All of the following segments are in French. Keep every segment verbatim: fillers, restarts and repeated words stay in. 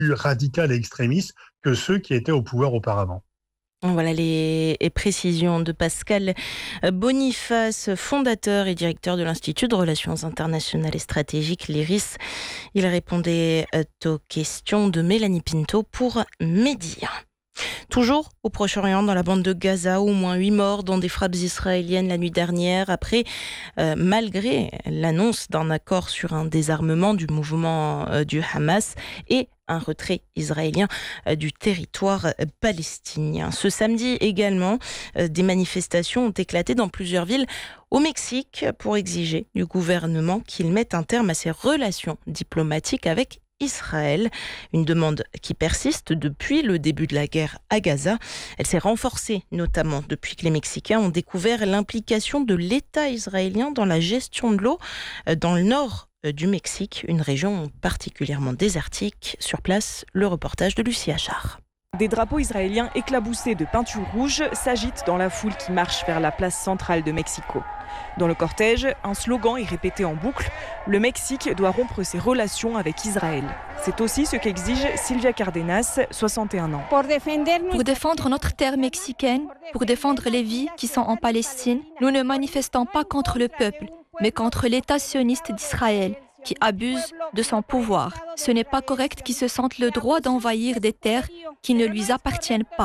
plus radical et extrémiste que ceux qui étaient au pouvoir auparavant. Voilà les précisions de Pascal Boniface, fondateur et directeur de l'Institut de Relations internationales et stratégiques, l'I R I S. Il répondait aux questions de Mélanie Pinto pour Média. Toujours au Proche-Orient, dans la bande de Gaza, au moins huit morts dans des frappes israéliennes la nuit dernière, après, euh, malgré l'annonce d'un accord sur un désarmement du mouvement euh, du Hamas et un retrait israélien euh, du territoire euh, palestinien. Ce samedi également, euh, des manifestations ont éclaté dans plusieurs villes au Mexique pour exiger du gouvernement qu'il mette un terme à ses relations diplomatiques avec Israël, une demande qui persiste depuis le début de la guerre à Gaza. Elle s'est renforcée notamment depuis que les Mexicains ont découvert l'implication de l'État israélien dans la gestion de l'eau dans le nord du Mexique, une région particulièrement désertique. Sur place, le reportage de Lucie Achard. Des drapeaux israéliens éclaboussés de peinture rouge s'agitent dans la foule qui marche vers la place centrale de Mexico. Dans le cortège, un slogan est répété en boucle « Le Mexique doit rompre ses relations avec Israël ». C'est aussi ce qu'exige Silvia Cardenas, soixante et un ans. Pour défendre notre terre mexicaine, pour défendre les vies qui sont en Palestine, nous ne manifestons pas contre le peuple, mais contre l'État sioniste d'Israël, qui abuse de son pouvoir. Ce n'est pas correct qu'il se sente le droit d'envahir des terres qui ne lui appartiennent pas.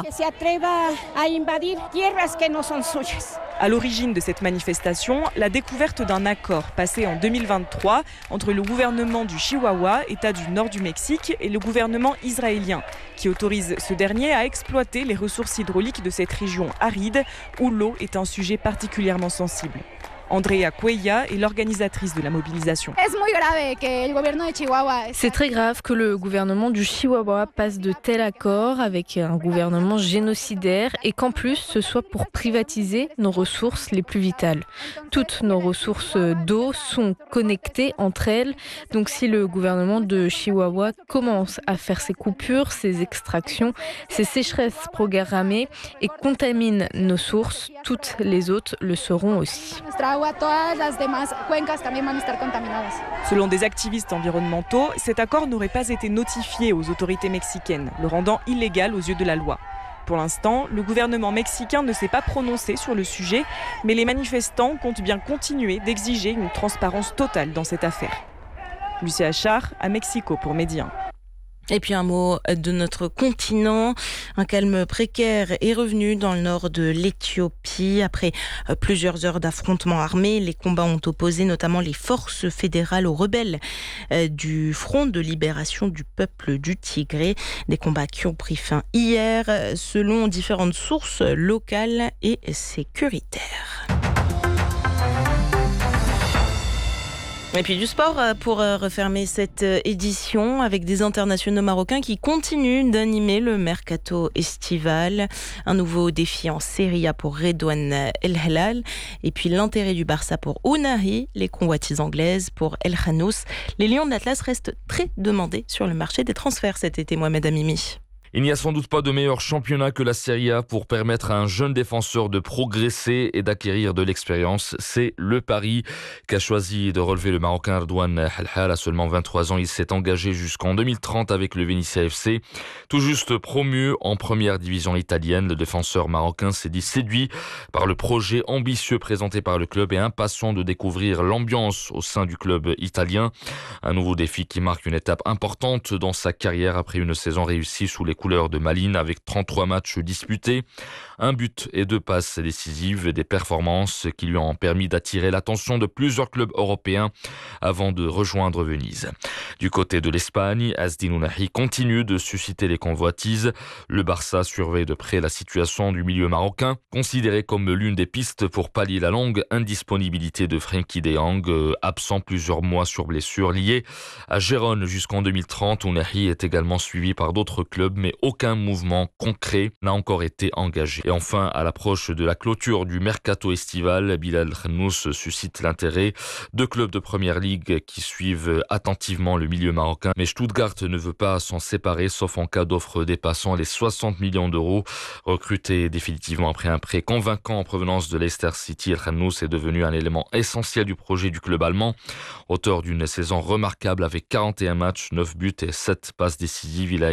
À l'origine de cette manifestation, la découverte d'un accord passé en deux mille vingt-trois entre le gouvernement du Chihuahua, État du nord du Mexique, et le gouvernement israélien, qui autorise ce dernier à exploiter les ressources hydrauliques de cette région aride où l'eau est un sujet particulièrement sensible. Andrea Cuella est l'organisatrice de la mobilisation. C'est très grave que le gouvernement du Chihuahua passe de tels accords avec un gouvernement génocidaire et qu'en plus ce soit pour privatiser nos ressources les plus vitales. Toutes nos ressources d'eau sont connectées entre elles, donc si le gouvernement de Chihuahua commence à faire ses coupures, ses extractions, ses sécheresses programmées et contamine nos sources, toutes les autres le seront aussi. Selon des activistes environnementaux, cet accord n'aurait pas été notifié aux autorités mexicaines, le rendant illégal aux yeux de la loi. Pour l'instant, le gouvernement mexicain ne s'est pas prononcé sur le sujet, mais les manifestants comptent bien continuer d'exiger une transparence totale dans cette affaire. Lucie Achard, à Mexico pour Média. Et puis un mot de notre continent. Un calme précaire est revenu dans le nord de l'Éthiopie. Après plusieurs heures d'affrontements armés, les combats ont opposé notamment les forces fédérales aux rebelles du Front de libération du peuple du Tigré. Des combats qui ont pris fin hier selon différentes sources locales et sécuritaires. Et puis du sport pour refermer cette édition avec des internationaux marocains qui continuent d'animer le mercato estival. Un nouveau défi en Serie A pour Redouane El Helal. Et puis l'intérêt du Barça pour Ounahi, les convoitises anglaises pour El Khanous. Les Lions de l'Atlas restent très demandés sur le marché des transferts cet été, Mohamed Amimi. Il n'y a sans doute pas de meilleur championnat que la Serie A pour permettre à un jeune défenseur de progresser et d'acquérir de l'expérience. C'est le pari qu'a choisi de relever le Marocain Redouane El Helal. À seulement vingt-trois ans, il s'est engagé jusqu'en deux mille trente avec le Venezia F C. Tout juste promu en première division italienne, le défenseur marocain s'est dit séduit par le projet ambitieux présenté par le club et impatient de découvrir l'ambiance au sein du club italien. Un nouveau défi qui marque une étape importante dans sa carrière après une saison réussie sous les couleurs de Malines avec trente-trois matchs disputés, un but et deux passes décisives, des performances qui lui ont permis d'attirer l'attention de plusieurs clubs européens avant de rejoindre Venise. Du côté de l'Espagne, Azdin Ounahi continue de susciter les convoitises. Le Barça surveille de près la situation du milieu marocain, considéré comme l'une des pistes pour pallier la longue indisponibilité de Frenkie de Jong, absent plusieurs mois sur blessure liée à Gérone jusqu'en deux mille trente. Ounahi est également suivi par d'autres clubs, mais aucun mouvement concret n'a encore été engagé. Et enfin, à l'approche de la clôture du mercato estival, Bilal Khanous suscite l'intérêt. Deux clubs de première ligue qui suivent attentivement le milieu marocain, mais Stuttgart ne veut pas s'en séparer, sauf en cas d'offre dépassant les soixante millions d'euros. Recruté définitivement après un prêt convaincant en provenance de Leicester City, Khanous est devenu un élément essentiel du projet du club allemand. Auteur d'une saison remarquable avec quarante et un matchs, neuf buts et sept passes décisives, il a